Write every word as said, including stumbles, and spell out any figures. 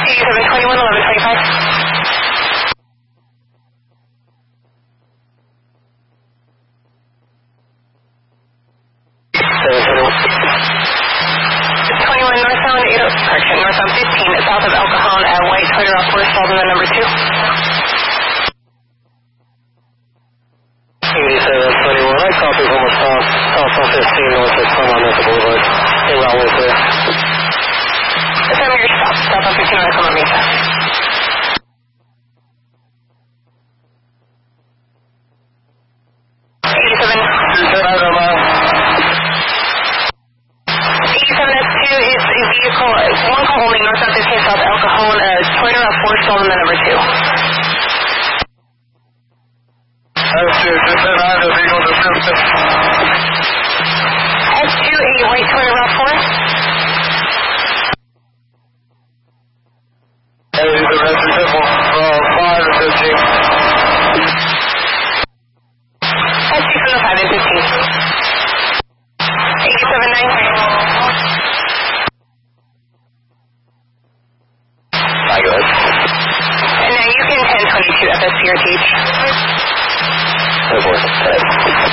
eighty-seven twenty-one, eleven twenty-five. twenty-one northbound, eight oh, correction, northbound fifteen, south of El Cajon at White Toyota RAV four, stalled in the number two. eighty-seven twenty-one, I copy from a south, south on fifteen, north of Claremont, Mesa Boulevard. Hey, route way clear. Affirm your stop, south on fifteen, north of Claremont Mesa. eighty-seven. eighty-seven S two is a vehicle, one call only, northbound fifteen, south El Cajon, uh, Toyota RAV four, stalled in the number two. S two, just in on the vehicle description. S two, a white Toyota RAV four. Hey, the rest is simple, from five to fifteen. S two from the five and fifteen. eighty-seven nine. Hi, go ahead. And now you can ten twenty-two F S C R T H. Oh boy.